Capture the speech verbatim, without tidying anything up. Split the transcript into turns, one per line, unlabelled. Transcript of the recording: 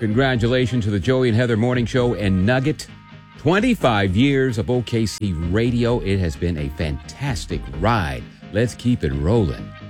Congratulations to the Joey and Heather Morning Show and Nugget. twenty-five years of O K C radio. It has been a fantastic ride. Let's keep it rolling.